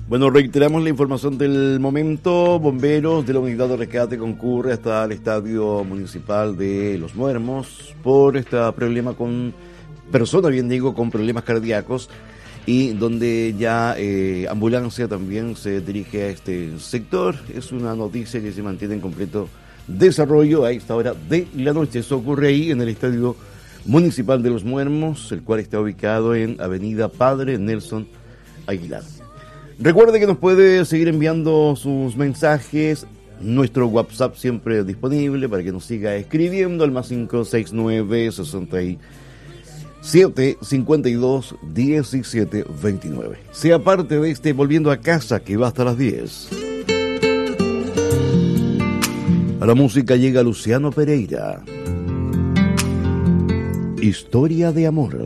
Bueno, reiteramos la información del momento. Bomberos de la unidad de rescate concurre hasta el estadio municipal de Los Muermos por este problema con personas, bien digo, con problemas cardíacos, y donde ya ambulancia también se dirige a este sector. Es una noticia que se mantiene en completo desarrollo a esta hora de la noche. Eso ocurre ahí en el estadio municipal de Los Muermos, el cual está ubicado en Avenida Padre Nelson Aguilar. Recuerde que nos puede seguir enviando sus mensajes, nuestro WhatsApp siempre disponible para que nos siga escribiendo al más 569 67 52 17 29. Sea parte de este Volviendo a Casa, que va hasta las 10. A la música llega Luciano Pereira. Historia de amor.